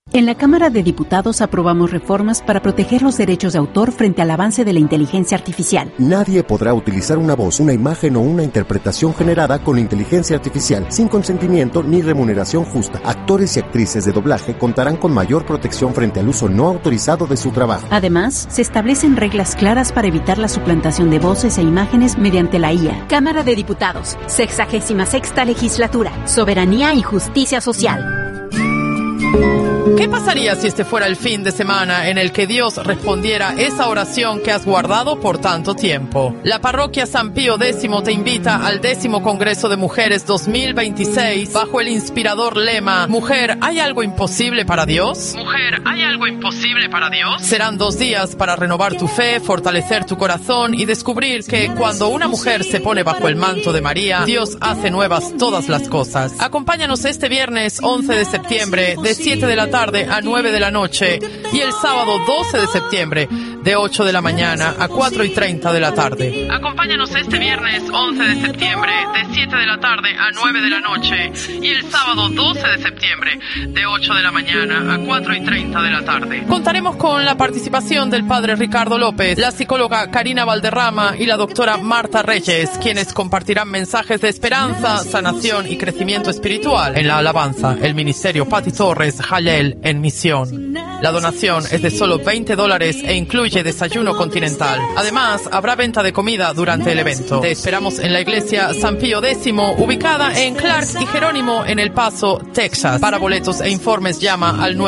En la Cámara de Diputados aprobamos reformas para proteger los derechos de autor frente al avance de la inteligencia artificial. Nadie podrá utilizar una voz, una imagen o una interpretación generada con inteligencia artificial sin consentimiento ni remuneración justa. Actores y actrices de doblaje contarán con mayor protección frente al uso no autorizado de su trabajo. Además, se establecen reglas claras para evitar la suplantación de voces e imágenes mediante la IA. Cámara de Diputados, 66ª Legislatura, Soberanía y Justicia Social. ¿Qué pasaría si este fuera el fin de semana en el que Dios respondiera esa oración que has guardado por tanto tiempo? La parroquia San Pío X te invita al 10º Congreso de Mujeres 2026 bajo el inspirador lema «Mujer, ¿hay algo imposible para Dios?». Mujer, ¿hay algo imposible para Dios? Serán 2 días para renovar tu fe, fortalecer tu corazón y descubrir que cuando una mujer se pone bajo el manto de María, Dios hace nuevas todas las cosas. Acompáñanos este viernes 11 de septiembre de 7 de la tarde a 9 de la noche y el sábado 12 de septiembre de 8 de la mañana a 4:30 de la tarde. Acompáñanos este viernes 11 de septiembre de 7 de la tarde a 9 de la noche y el sábado 12 de septiembre de 8 de la mañana a 4:30 de la tarde. Contaremos con la participación del padre Ricardo López, la psicóloga Karina Valderrama y la doctora Marta Reyes, quienes compartirán mensajes de esperanza, sanación y crecimiento espiritual. En la alabanza, el ministerio Pati Torres Jalel en misión. La donación es de solo $20 e incluye desayuno continental. Además, habrá venta de comida durante el evento. Te esperamos en la iglesia San Pío X, ubicada en Clark y Jerónimo en El Paso, Texas. Para boletos e informes llama al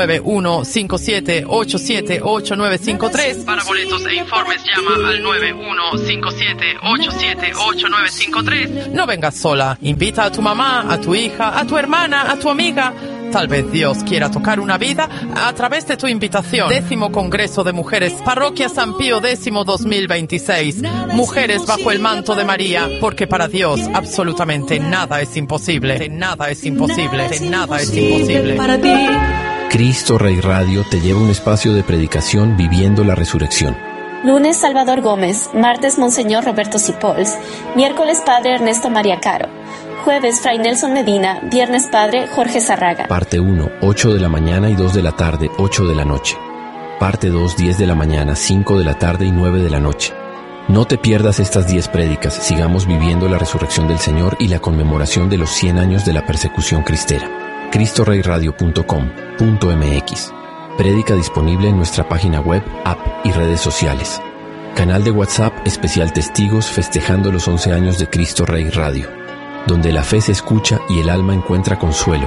9157878953. Para boletos e informes llama al 9157878953. No vengas sola. Invita a tu mamá, a tu hija, a tu hermana, a tu amiga. Tal vez Dios quiera tocar una vida a través de tu invitación. 10º Congreso de Mujeres, Parroquia San Pío X 2026. Mujeres bajo el manto de María, porque para Dios absolutamente nada es imposible. Nada es imposible. Nada es imposible. Para ti. Cristo Rey Radio te lleva a un espacio de predicación viviendo la resurrección. Lunes, Salvador Gómez. Martes, Monseñor Roberto Cipols. Miércoles, Padre Ernesto María Caro. Jueves, Fray Nelson Medina. Viernes, Padre Jorge Zarraga. Parte 1, 8 de la mañana y 2 de la tarde, 8 de la noche. Parte 2, 10 de la mañana, 5 de la tarde y 9 de la noche. No te pierdas estas 10 prédicas. Sigamos viviendo la resurrección del Señor y la conmemoración de los 100 años de la persecución cristera. CristoReyRadio.com.mx. Prédica disponible en nuestra página web, app y redes sociales. Canal de WhatsApp especial Testigos festejando los 11 años de Cristo Rey Radio, donde la fe se escucha y el alma encuentra consuelo.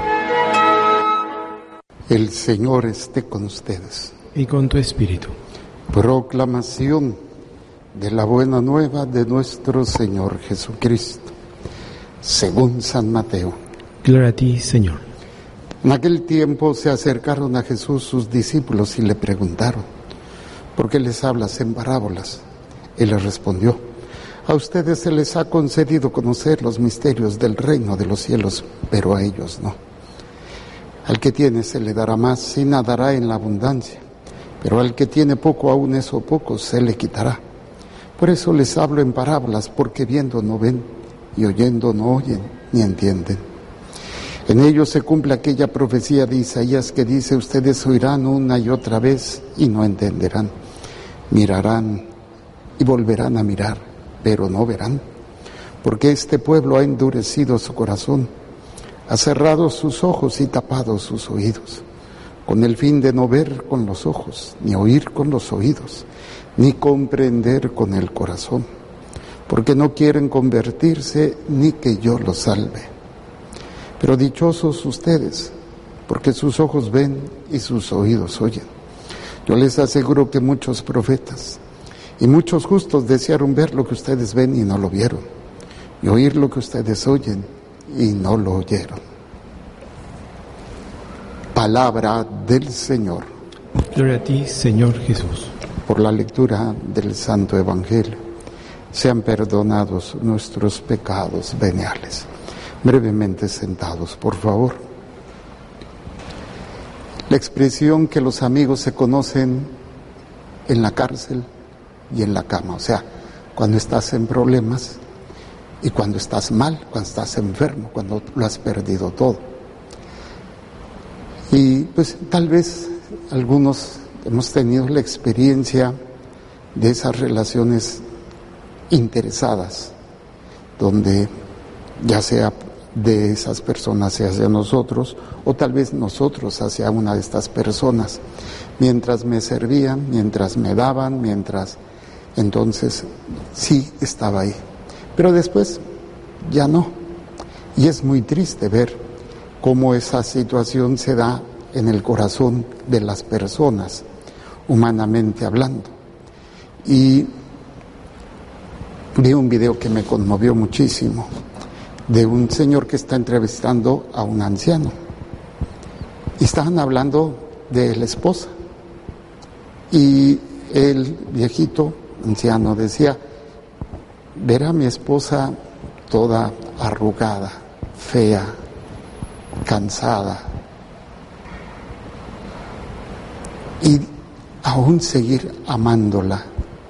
El Señor esté con ustedes. Y con tu espíritu. Proclamación de la buena nueva de nuestro Señor Jesucristo, según San Mateo. Gloria a ti, Señor. En aquel tiempo se acercaron a Jesús sus discípulos y le preguntaron: ¿por qué les hablas en parábolas? Él les respondió: a ustedes se les ha concedido conocer los misterios del reino de los cielos, pero a ellos no. Al que tiene se le dará más y nadará en la abundancia, pero al que tiene poco, aún eso poco se le quitará. Por eso les hablo en parábolas, porque viendo no ven, y oyendo no oyen, ni entienden. En ellos se cumple aquella profecía de Isaías que dice: ustedes oirán una y otra vez y no entenderán, mirarán y volverán a mirar, pero no verán, porque este pueblo ha endurecido su corazón, ha cerrado sus ojos y tapado sus oídos, con el fin de no ver con los ojos, ni oír con los oídos, ni comprender con el corazón, porque no quieren convertirse ni que yo los salve. Pero dichosos ustedes, porque sus ojos ven y sus oídos oyen. Yo les aseguro que muchos profetas y muchos justos desearon ver lo que ustedes ven y no lo vieron, y oír lo que ustedes oyen y no lo oyeron. Palabra del Señor. Gloria a ti, Señor Jesús. Por la lectura del Santo Evangelio, sean perdonados nuestros pecados veniales. Brevemente sentados, por favor. La expresión que los amigos se conocen en la cárcel y en la cama, o sea, cuando estás en problemas y cuando estás mal, cuando estás enfermo, cuando lo has perdido todo. Y pues tal vez algunos hemos tenido la experiencia de esas relaciones interesadas, donde ya sea de esas personas hacia nosotros, o tal vez nosotros hacia una de estas personas, mientras me servían, mientras me daban, entonces sí estaba ahí, pero después ya no, y es muy triste ver cómo esa situación se da en el corazón de las personas, humanamente hablando. Y vi un video que me conmovió muchísimo, de un señor que está entrevistando a un anciano. Y estaban hablando de la esposa. Y el viejito, anciano, decía, ver a mi esposa toda arrugada, fea, cansada, y aún seguir amándola.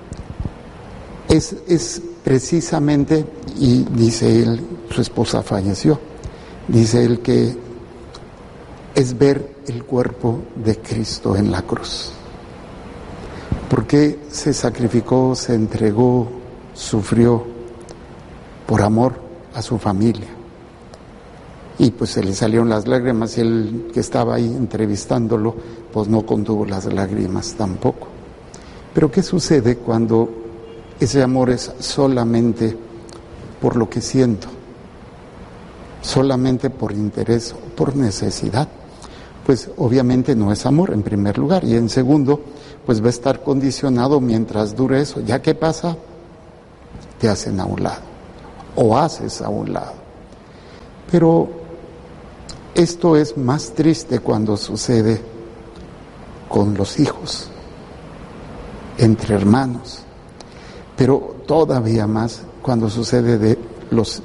Es precisamente, y dice él, su esposa falleció, dice él que es ver el cuerpo de Cristo en la cruz, porque se sacrificó, se entregó, sufrió por amor a su familia, y pues se le salieron las lágrimas, y el que estaba ahí entrevistándolo pues no contuvo las lágrimas tampoco. Pero ¿qué sucede cuando ese amor es solamente por lo que siento, solamente por interés o por necesidad? Pues obviamente no es amor en primer lugar, y en segundo, pues va a estar condicionado mientras dure eso. ¿Ya qué pasa? Te hacen a un lado, o haces a un lado. Pero esto es más triste cuando sucede con los hijos, entre hermanos, pero todavía más cuando sucede de los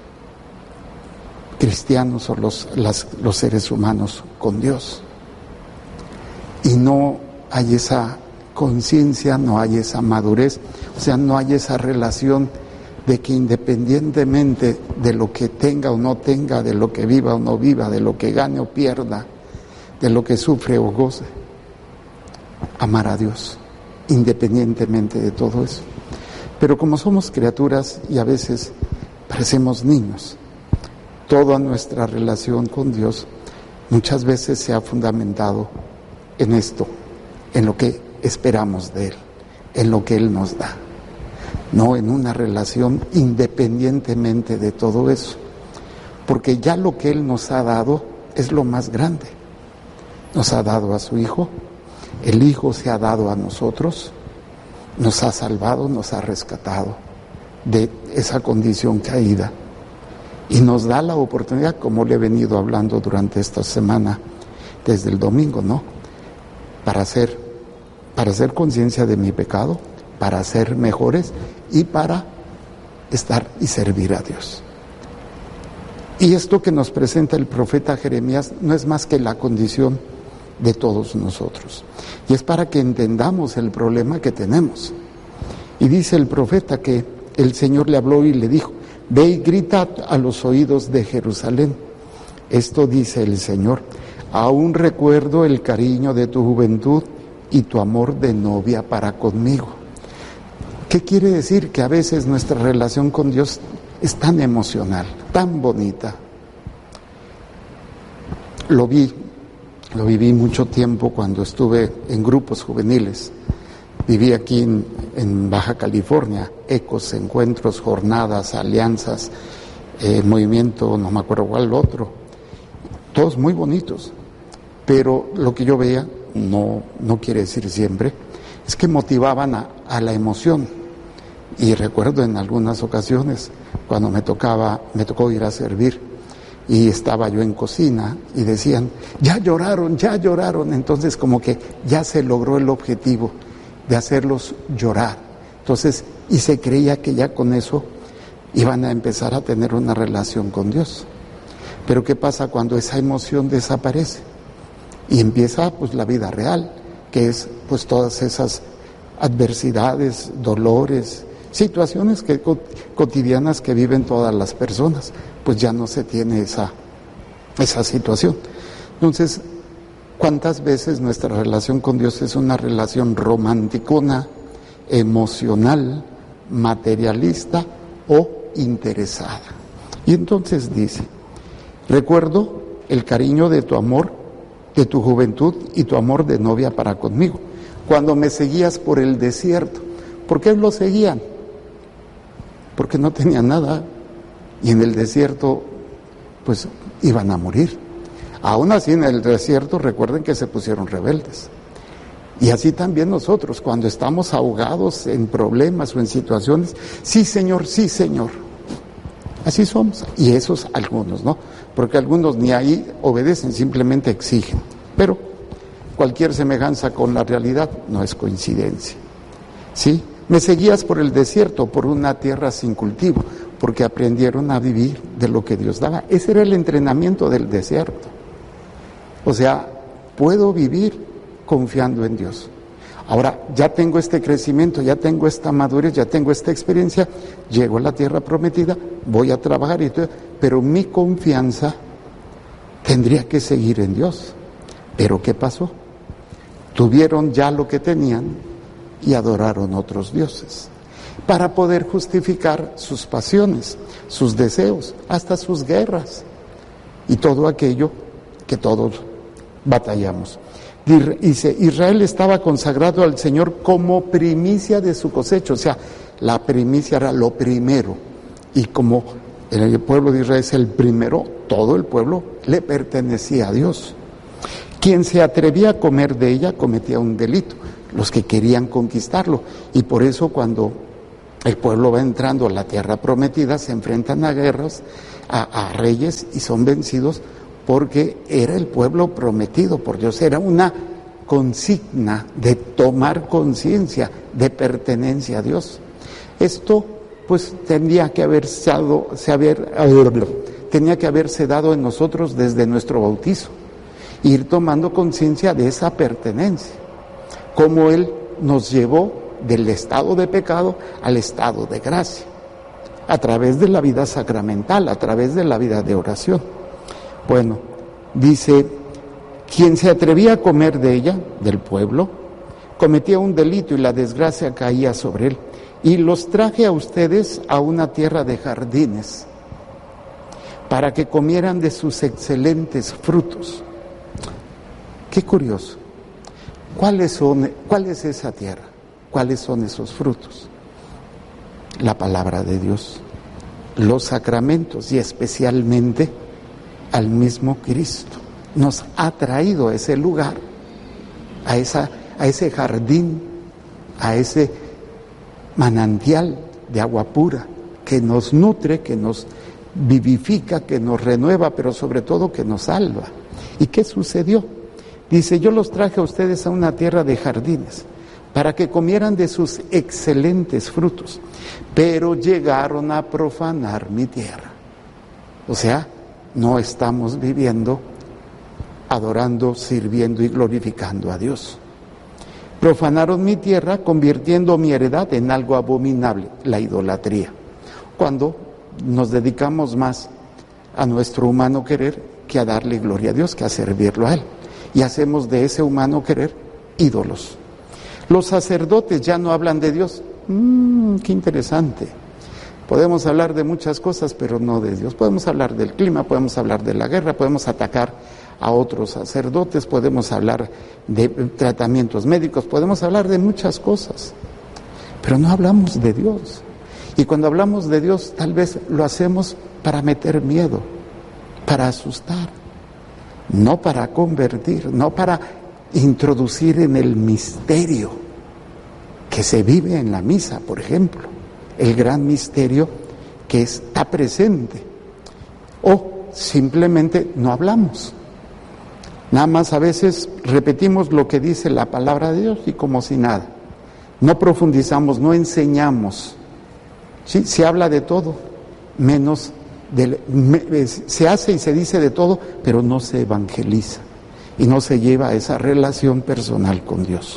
cristianos o los seres humanos con Dios. Y no hay esa conciencia, no hay esa madurez, o sea, no hay esa relación de que independientemente de lo que tenga o no tenga, de lo que viva o no viva, de lo que gane o pierda, de lo que sufre o goce, amar a Dios, independientemente de todo eso. Pero como somos criaturas y a veces parecemos niños, toda nuestra relación con Dios muchas veces se ha fundamentado en esto, en lo que esperamos de Él, en lo que Él nos da, no en una relación independientemente de todo eso, porque ya lo que Él nos ha dado es lo más grande. Nos ha dado a su Hijo, el Hijo se ha dado a nosotros, nos ha salvado, nos ha rescatado de esa condición caída y nos da la oportunidad, como le he venido hablando durante esta semana, desde el domingo, ¿no? Para hacer conciencia de mi pecado, para ser mejores y para estar y servir a Dios. Y esto que nos presenta el profeta Jeremías no es más que la condición de todos nosotros. Y es para que entendamos el problema que tenemos. Y dice el profeta que el Señor le habló y le dijo, ve y grita a los oídos de Jerusalén. Esto dice el Señor, aún recuerdo el cariño de tu juventud y tu amor de novia para conmigo. ¿Qué quiere decir? Que a veces nuestra relación con Dios es tan emocional, tan bonita. Lo viví mucho tiempo cuando estuve en grupos juveniles. Viví aquí en Baja California, ecos, encuentros, jornadas, alianzas, movimiento, no me acuerdo cuál otro, todos muy bonitos, pero lo que yo veía, no quiere decir siempre, es que motivaban a la emoción. Y recuerdo en algunas ocasiones cuando me tocó ir a servir y estaba yo en cocina y decían, ya lloraron, entonces como que ya se logró el objetivo de hacerlos llorar. Entonces, y se creía que ya con eso iban a empezar a tener una relación con Dios. Pero ¿qué pasa cuando esa emoción desaparece? Y empieza pues la vida real, que es pues todas esas adversidades, dolores, situaciones cotidianas que viven todas las personas, pues ya no se tiene esa situación. Entonces, ¿Cuántas veces nuestra relación con Dios es una relación romanticona, emocional, materialista o interesada? Y entonces dice, recuerdo el cariño de tu amor, de tu juventud y tu amor de novia para conmigo, cuando me seguías por el desierto. ¿Por qué lo seguían? Porque no tenían nada y en el desierto pues iban a morir. Aún así en el desierto recuerden que se pusieron rebeldes. Y así también nosotros, cuando estamos ahogados en problemas o en situaciones, sí Señor, sí Señor. Así somos. Y esos algunos, ¿no? Porque algunos ni ahí obedecen, simplemente exigen. Pero cualquier semejanza con la realidad no es coincidencia. ¿Sí? Me seguías por el desierto, por una tierra sin cultivo, porque aprendieron a vivir de lo que Dios daba. Ese era el entrenamiento del desierto. O sea, puedo vivir confiando en Dios. Ahora, ya tengo este crecimiento, ya tengo esta madurez, ya tengo esta experiencia, llego a la tierra prometida, voy a trabajar y todo, pero mi confianza tendría que seguir en Dios. ¿Pero qué pasó? Tuvieron ya lo que tenían y adoraron otros dioses para poder justificar sus pasiones, sus deseos, hasta sus guerras y todo aquello que todos batallamos. Dice, Israel estaba consagrado al Señor como primicia de su cosecha, o sea, la primicia era lo primero, y como el pueblo de Israel es el primero, todo el pueblo le pertenecía a Dios. Quien se atrevía a comer de ella cometía un delito, los que querían conquistarlo, y por eso cuando el pueblo va entrando a la tierra prometida se enfrentan a guerras, a reyes y son vencidos, porque era el pueblo prometido por Dios, era una consigna de tomar conciencia de pertenencia a Dios. Esto pues tenía que haberse dado en nosotros desde nuestro bautizo, ir tomando conciencia de esa pertenencia, como Él nos llevó del estado de pecado al estado de gracia, a través de la vida sacramental, a través de la vida de oración. Bueno, dice, quien se atrevía a comer de ella, del pueblo, cometía un delito y la desgracia caía sobre él. Y los traje a ustedes a una tierra de jardines, para que comieran de sus excelentes frutos. Qué curioso. ¿Cuál es esa tierra? ¿Cuáles son esos frutos? La palabra de Dios, los sacramentos y especialmente al mismo Cristo. Nos ha traído a ese lugar, a ese jardín, a ese manantial de agua pura que nos nutre, que nos vivifica, que nos renueva, pero sobre todo que nos salva. ¿Y qué sucedió? Dice, yo los traje a ustedes a una tierra de jardines para que comieran de sus excelentes frutos, pero llegaron a profanar mi tierra. O sea, no estamos viviendo, adorando, sirviendo y glorificando a Dios. Profanaron mi tierra, convirtiendo mi heredad en algo abominable, la idolatría. Cuando nos dedicamos más a nuestro humano querer que a darle gloria a Dios, que a servirlo a Él. Y hacemos de ese humano querer ídolos. Los sacerdotes ya no hablan de Dios. Qué interesante. Podemos hablar de muchas cosas, pero no de Dios. Podemos hablar del clima, podemos hablar de la guerra, podemos atacar a otros sacerdotes, podemos hablar de tratamientos médicos, podemos hablar de muchas cosas, pero no hablamos de Dios. Y cuando hablamos de Dios, tal vez lo hacemos para meter miedo, para asustar, no para convertir, no para introducir en el misterio que se vive en la misa, por ejemplo, el gran misterio que está presente. O simplemente no hablamos. Nada más a veces repetimos lo que dice la palabra de Dios y como si nada. No profundizamos, no enseñamos. ¿Sí? Se habla de todo, menos se hace y se dice de todo, pero no se evangeliza y no se lleva a esa relación personal con Dios.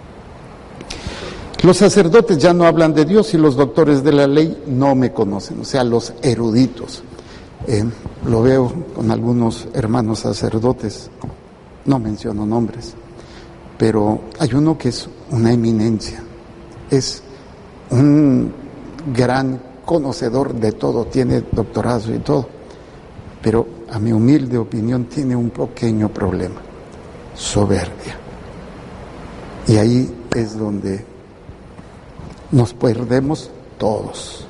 Los sacerdotes ya no hablan de Dios y los doctores de la ley no me conocen, o sea, los eruditos. Lo veo con algunos hermanos sacerdotes no menciono nombres, pero hay uno que es una eminencia, es un gran conocedor de todo, tiene doctorados y todo, pero a mi humilde opinión tiene un pequeño problema: soberbia. Y ahí es donde nos perdemos todos.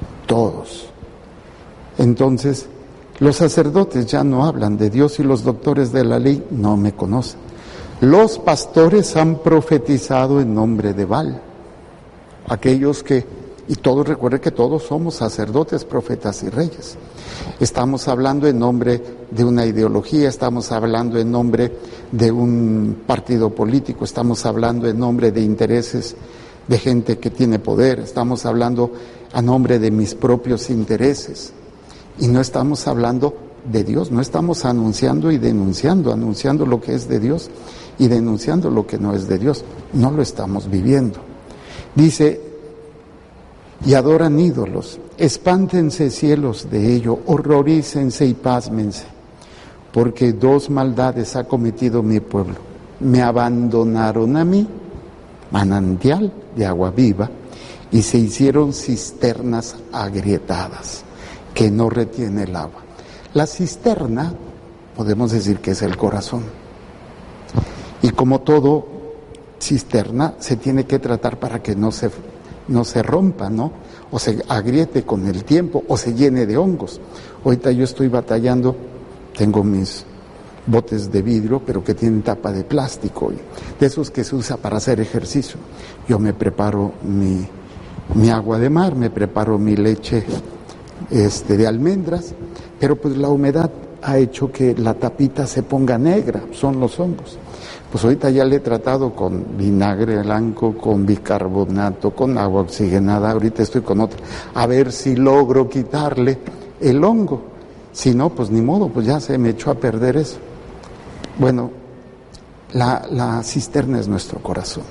Entonces, los sacerdotes ya no hablan de Dios y los doctores de la ley no me conocen. Los pastores han profetizado en nombre de Baal. Aquellos que, y todos recuerden que todos somos sacerdotes, profetas y reyes. Estamos hablando en nombre de una ideología, estamos hablando en nombre de un partido político, estamos hablando en nombre de intereses de gente que tiene poder, estamos hablando a nombre de mis propios intereses. Y no estamos hablando de Dios, no estamos anunciando y denunciando, anunciando lo que es de Dios y denunciando lo que no es de Dios. No lo estamos viviendo. Dice: y adoran ídolos, espántense cielos de ello, horrorícense y pásmense, porque dos maldades ha cometido mi pueblo. Me abandonaron a mí, manantial de agua viva, y se hicieron cisternas agrietadas, que no retiene el agua. La cisterna, podemos decir que es el corazón. Y como todo cisterna, se tiene que tratar para que no se rompa, ¿no? O se agriete con el tiempo, o se llene de hongos. Ahorita yo estoy batallando, tengo mis botes de vidrio, pero que tienen tapa de plástico, de esos que se usa para hacer ejercicio. Yo me preparo mi agua de mar, me preparo mi leche de almendras, pero pues la humedad ha hecho que la tapita se ponga negra, son los hongos. Pues ahorita ya le he tratado con vinagre blanco, con bicarbonato, con agua oxigenada, ahorita estoy con otra, a ver si logro quitarle el hongo. Si no, pues ni modo, pues ya se me echó a perder eso. Bueno, la cisterna es nuestro corazón,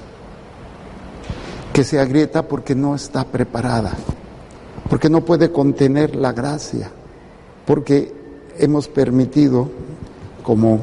que se agrieta porque no está preparada, porque no puede contener la gracia, porque hemos permitido, como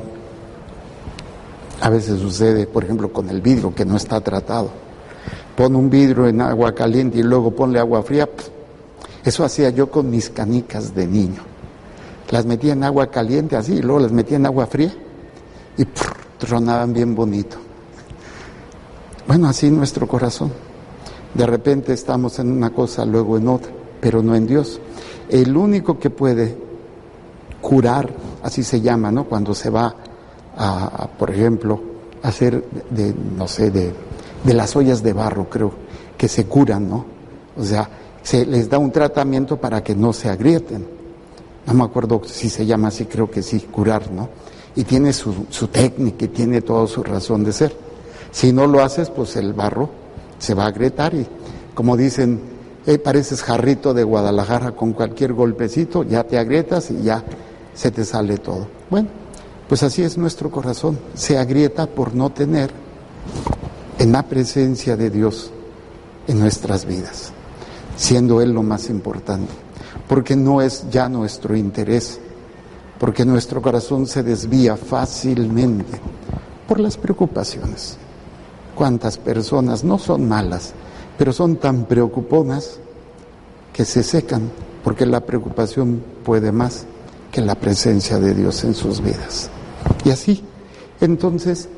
a veces sucede, por ejemplo, con el vidrio que no está tratado. Pon un vidrio en agua caliente y luego ponle agua fría. Eso hacía yo con mis canicas de niño. Las metía en agua caliente así y luego las metía en agua fría y tronaban bien bonito. Bueno, así nuestro corazón. De repente estamos en una cosa, luego en otra, pero no en Dios. El único que puede curar, así se llama, ¿no? Cuando se va a, por ejemplo, hacer de las ollas de barro, creo, que se curan, ¿no? O sea, se les da un tratamiento para que no se agrieten. No me acuerdo si se llama así, creo que sí, curar, ¿no? Y tiene su técnica y tiene toda su razón de ser. Si no lo haces, pues el barro se va a agrietar y, como dicen, pareces jarrito de Guadalajara, con cualquier golpecito ya te agrietas y ya se te sale todo. Bueno, pues así es nuestro corazón, se agrieta por no tener en la presencia de Dios en nuestras vidas, siendo Él lo más importante, porque no es ya nuestro interés, porque nuestro corazón se desvía fácilmente por las preocupaciones. ¿Cuántas personas no son malas, pero son tan preocuponas que se secan, porque la preocupación puede más que la presencia de Dios en sus vidas? Y así, entonces,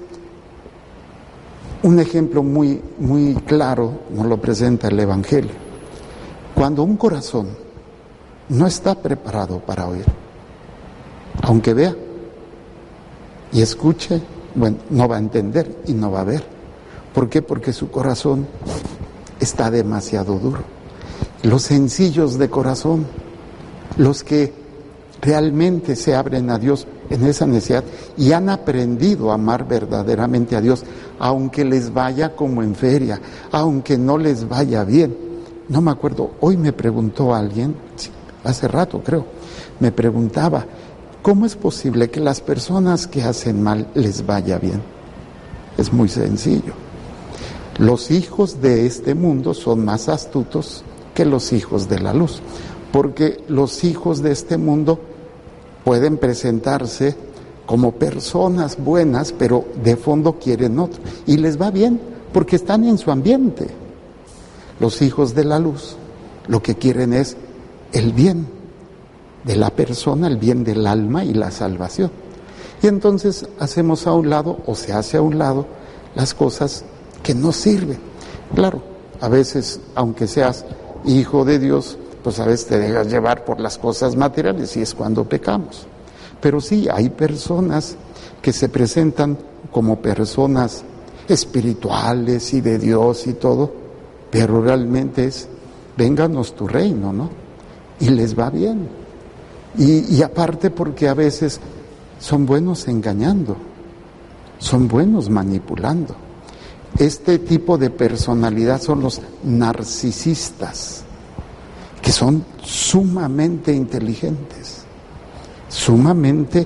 un ejemplo muy, muy claro nos lo presenta el Evangelio. Cuando un corazón no está preparado para oír, aunque vea y escuche, bueno, no va a entender y no va a ver. ¿Por qué? Porque su corazón está demasiado duro. Los sencillos de corazón, los que realmente se abren a Dios en esa necesidad y han aprendido a amar verdaderamente a Dios, aunque les vaya como en feria, aunque no les vaya bien. No me acuerdo, hoy me preguntó alguien, hace rato creo, me preguntaba, ¿cómo es posible que las personas que hacen mal les vaya bien? Es muy sencillo. Los hijos de este mundo son más astutos que los hijos de la luz, porque los hijos de este mundo pueden presentarse como personas buenas, pero de fondo quieren otro. Y les va bien, porque están en su ambiente. Los hijos de la luz lo que quieren es el bien de la persona, el bien del alma y la salvación. Y entonces hacemos a un lado, o se hace a un lado, las cosas que no sirven. Claro, a veces, aunque seas hijo de Dios, pues a veces te dejas llevar por las cosas materiales y es cuando pecamos. Pero sí, hay personas que se presentan como personas espirituales y de Dios y todo, pero realmente es, vénganos tu reino, ¿no? Y les va bien. Y aparte porque a veces son buenos engañando, son buenos manipulando. Este tipo de personalidad son los narcisistas, que son sumamente inteligentes, sumamente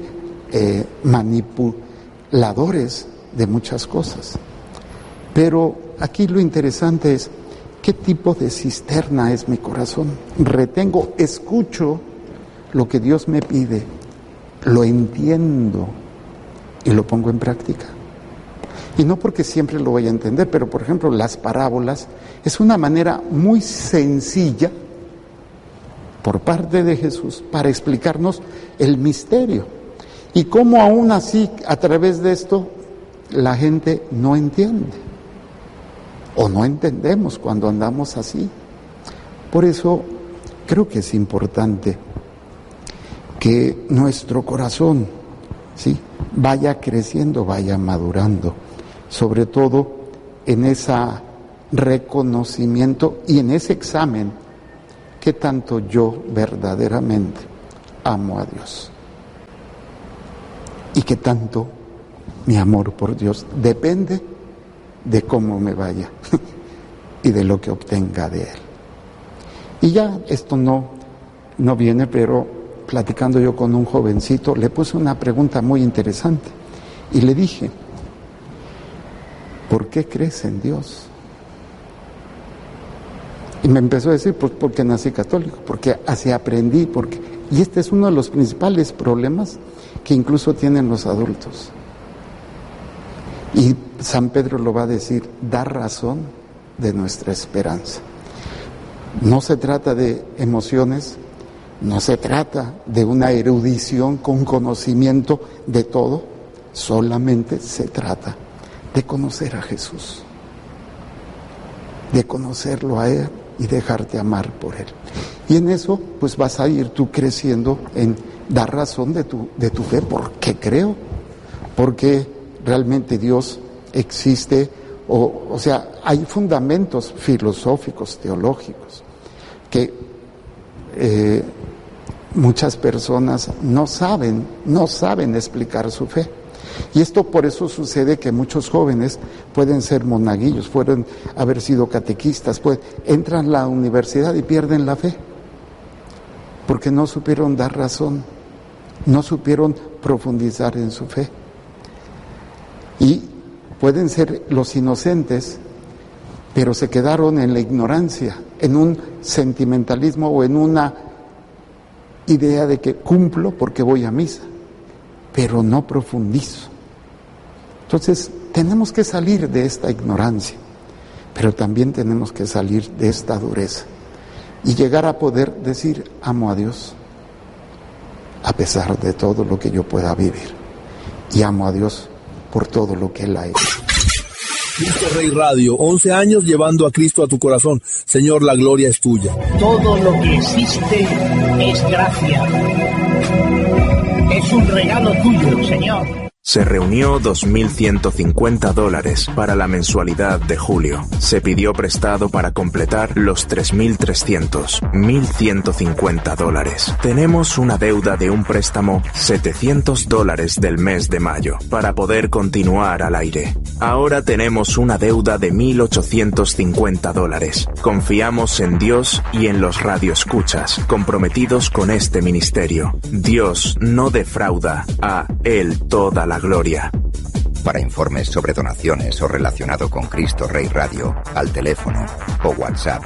manipuladores de muchas cosas. Pero aquí lo interesante es, ¿qué tipo de cisterna es mi corazón? Retengo, escucho lo que Dios me pide, lo entiendo y lo pongo en práctica. Y no porque siempre lo voy a entender, pero por ejemplo las parábolas es una manera muy sencilla por parte de Jesús para explicarnos el misterio. Y cómo aún así, a través de esto, la gente no entiende. O no entendemos cuando andamos así. Por eso creo que es importante que nuestro corazón, ¿sí?, vaya creciendo, vaya madurando, sobre todo en ese reconocimiento y en ese examen, qué tanto yo verdaderamente amo a Dios y qué tanto mi amor por Dios depende de cómo me vaya y de lo que obtenga de Él. Y ya esto no viene, pero platicando yo con un jovencito, le puse una pregunta muy interesante y le dije, ¿por qué crees en Dios? Y me empezó a decir, pues porque nací católico, porque así aprendí, y este es uno de los principales problemas que incluso tienen los adultos. Y San Pedro lo va a decir, da razón de nuestra esperanza. No se trata de emociones, no se trata de una erudición con conocimiento de todo, solamente se trata de conocer a Jesús, de conocerlo a Él y dejarte amar por Él. Y en eso pues vas a ir tú creciendo en dar razón de tu fe. ¿Por qué creo? Porque realmente Dios existe, o sea, hay fundamentos filosóficos, teológicos, que muchas personas no saben explicar su fe. Y esto por eso sucede que muchos jóvenes pueden ser monaguillos, pueden haber sido catequistas, entran a la universidad y pierden la fe, porque no supieron dar razón, no supieron profundizar en su fe. Y pueden ser los inocentes, pero se quedaron en la ignorancia, en un sentimentalismo o en una idea de que cumplo porque voy a misa, pero no profundizo. Entonces, tenemos que salir de esta ignorancia, pero también tenemos que salir de esta dureza y llegar a poder decir, amo a Dios, a pesar de todo lo que yo pueda vivir, y amo a Dios por todo lo que Él ha hecho. Cristo Rey Radio, 11 años llevando a Cristo a tu corazón. Señor, la gloria es tuya. Todo lo que existe es gracia. Es un regalo tuyo, Señor. Se reunió $2.150 para la mensualidad de julio. Se pidió prestado para completar los 3.300, $1.150. Tenemos una deuda de un préstamo $700 del mes de mayo para poder continuar al aire. Ahora tenemos una deuda de $1.850. Confiamos en Dios y en los radioescuchas comprometidos con este ministerio. Dios no defrauda, a Él toda la gloria. Para informes sobre donaciones o relacionado con Cristo Rey Radio, al teléfono o WhatsApp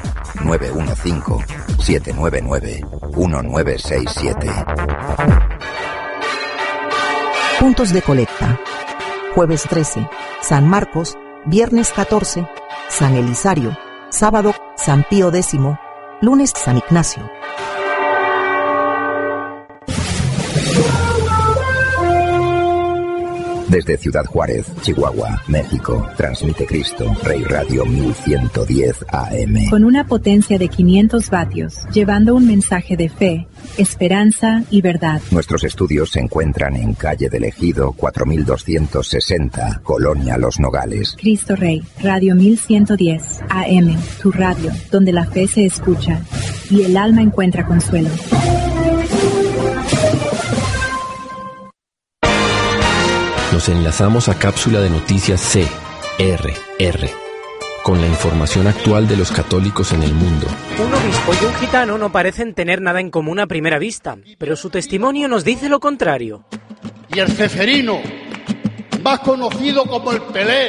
915-799-1967. puntos de colecta. Jueves 13, San Marcos, viernes 14, San Elisario, sábado, San Pío X, lunes, San Ignacio. Desde Ciudad Juárez, Chihuahua, México, transmite Cristo Rey Radio 1110 AM. Con una potencia de 500 vatios, llevando un mensaje de fe, esperanza y verdad. Nuestros estudios se encuentran en calle del Ejido 4260, Colonia Los Nogales. Cristo Rey, Radio 1110 AM, tu radio, donde la fe se escucha y el alma encuentra consuelo. Nos enlazamos a cápsula de noticias CRR, con la información actual de los católicos en el mundo. Un obispo y un gitano no parecen tener nada en común a primera vista, pero su testimonio nos dice lo contrario. Y el ceferino, más conocido como el Pelé,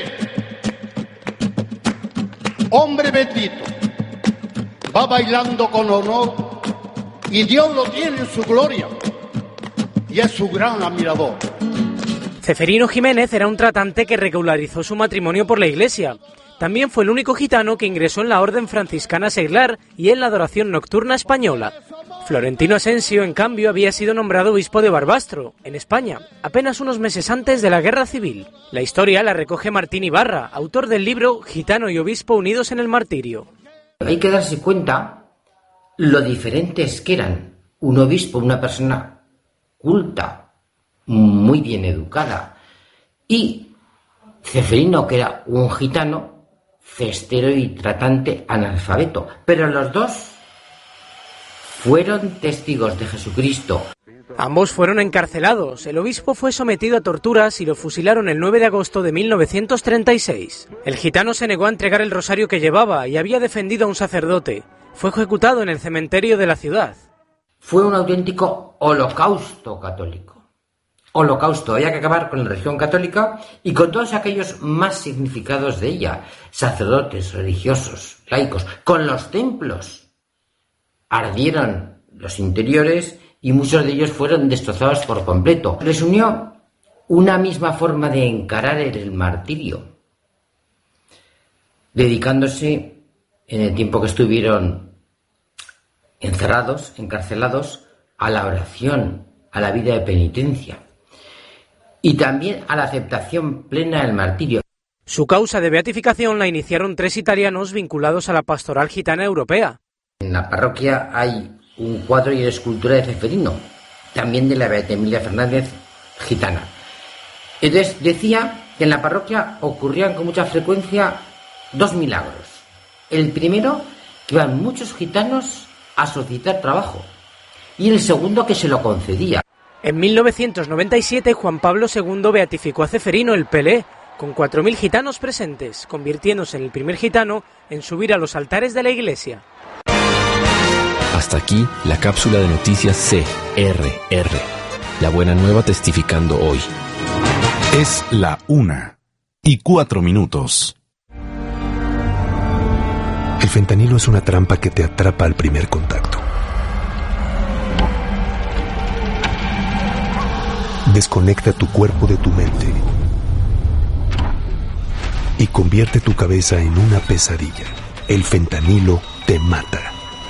hombre bendito, va bailando con honor y Dios lo tiene en su gloria y es su gran admirador. Ceferino Jiménez era un tratante que regularizó su matrimonio por la Iglesia. También fue el único gitano que ingresó en la Orden Franciscana Seglar y en la adoración nocturna española. Florentino Asensio, en cambio, había sido nombrado obispo de Barbastro, en España, apenas unos meses antes de la Guerra Civil. La historia la recoge Martín Ibarra, autor del libro Gitano y Obispo unidos en el martirio. Hay que darse cuenta lo diferentes que eran. Un obispo, una persona culta, muy bien educada, y Ceferino, que era un gitano, cestero y tratante analfabeto. Pero los dos fueron testigos de Jesucristo. Ambos fueron encarcelados. El obispo fue sometido a torturas y lo fusilaron el 9 de agosto de 1936. El gitano se negó a entregar el rosario que llevaba y había defendido a un sacerdote. Fue ejecutado en el cementerio de la ciudad. Fue un auténtico holocausto católico. Holocausto, había que acabar con la religión católica y con todos aquellos más significados de ella, sacerdotes, religiosos, laicos, con los templos. Ardieron los interiores y muchos de ellos fueron destrozados por completo. Les unió una misma forma de encarar el martirio, dedicándose en el tiempo que estuvieron encerrados, encarcelados, a la oración, a la vida de penitencia. Y también a la aceptación plena del martirio. Su causa de beatificación la iniciaron 3 italianos vinculados a la pastoral gitana europea. En la parroquia hay un cuadro y escultura de Ceferino, también de la Beata Emilia Fernández, gitana. Entonces decía que en la parroquia ocurrían con mucha frecuencia 2 milagros. El primero, que iban muchos gitanos a solicitar trabajo, y el segundo, que se lo concedía. En 1997, Juan Pablo II beatificó a Ceferino el Pelé, con 4.000 gitanos presentes, convirtiéndose en el primer gitano en subir a los altares de la iglesia. Hasta aquí la cápsula de noticias CRR. La buena nueva testificando hoy. Es la 1:04. El fentanilo es una trampa que te atrapa al primer contacto. Desconecta tu cuerpo de tu mente y convierte tu cabeza en una pesadilla. El fentanilo te mata.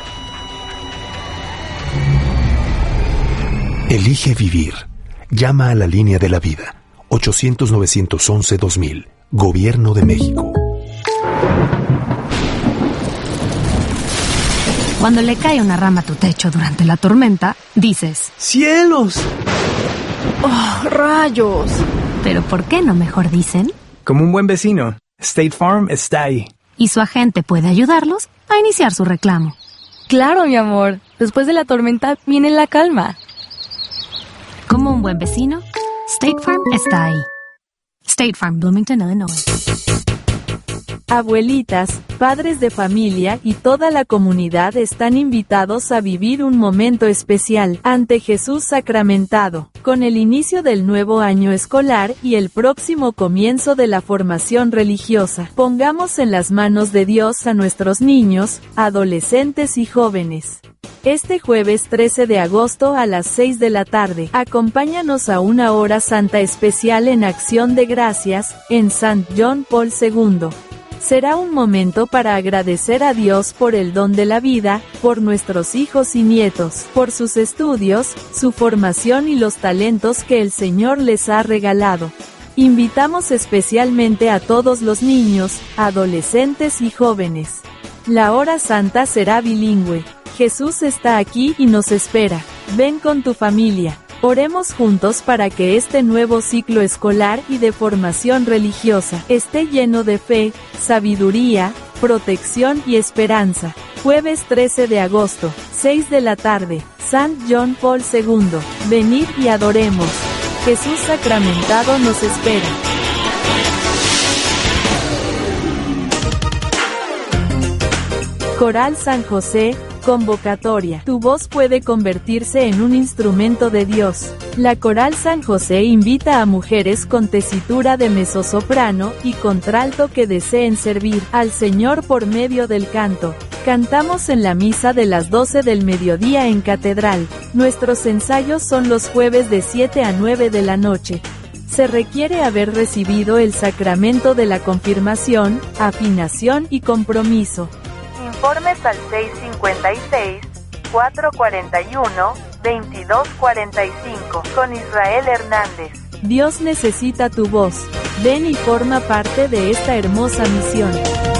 Elige vivir. Llama a la línea de la vida. 800-911-2000. Gobierno de México. Cuando le cae una rama a tu techo durante la tormenta, dices: ¡cielos! ¡Oh, rayos! ¿Pero por qué no mejor dicen? Como un buen vecino, State Farm está ahí. Y su agente puede ayudarlos a iniciar su reclamo. Claro, mi amor. Después de la tormenta viene la calma. Como un buen vecino, State Farm está ahí. State Farm, Bloomington, Illinois. Abuelitas, padres de familia y toda la comunidad están invitados a vivir un momento especial ante Jesús sacramentado, con el inicio del nuevo año escolar y el próximo comienzo de la formación religiosa. Pongamos en las manos de Dios a nuestros niños, adolescentes y jóvenes. Este jueves 13 de agosto a las 6 de la tarde, acompáñanos a una hora santa especial en Acción de Gracias, en St. John Paul II. Será un momento para agradecer a Dios por el don de la vida, por nuestros hijos y nietos, por sus estudios, su formación y los talentos que el Señor les ha regalado. Invitamos especialmente a todos los niños, adolescentes y jóvenes. La hora santa será bilingüe. Jesús está aquí y nos espera. Ven con tu familia. Oremos juntos para que este nuevo ciclo escolar y de formación religiosa esté lleno de fe, sabiduría, protección y esperanza. Jueves 13 de agosto, 6 de la tarde, St. John Paul II. Venid y adoremos. Jesús sacramentado nos espera. Coral San José, convocatoria. Tu voz puede convertirse en un instrumento de Dios. La Coral San José invita a mujeres con tesitura de mezzosoprano y contralto que deseen servir al Señor por medio del canto. Cantamos en la misa de las 12 del mediodía en Catedral. Nuestros ensayos son los jueves de 7 a 9 de la noche. Se requiere haber recibido el sacramento de la confirmación, afinación y compromiso. Informes al 656-441-2245 con Israel Hernández. Dios necesita tu voz. Ven y forma parte de esta hermosa misión.